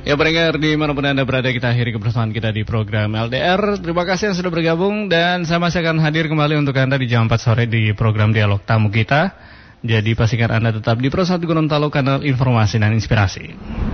Ya pendengar dimanapun Anda berada, kita akhiri kebersamaan kita di program LDR. Terima kasih yang sudah bergabung dan saya masih akan hadir kembali untuk Anda di jam 4 sore di program Dialog Tamu kita. Jadi pastikan Anda tetap di Pro 1 Gorontalo, kanal informasi dan inspirasi.